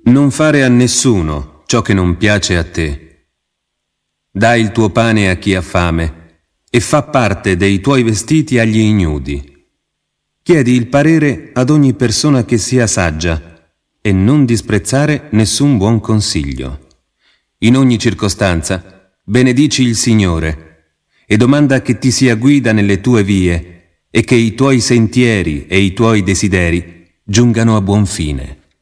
Non fare a nessuno ciò che non piace a te. Dai il tuo pane a chi ha fame e fa parte dei tuoi vestiti agli ignudi. Chiedi il parere ad ogni persona che sia saggia e non disprezzare nessun buon consiglio. In ogni circostanza benedici il Signore e domanda che ti sia guida nelle tue vie e che i tuoi sentieri e i tuoi desideri giungano a buon fine.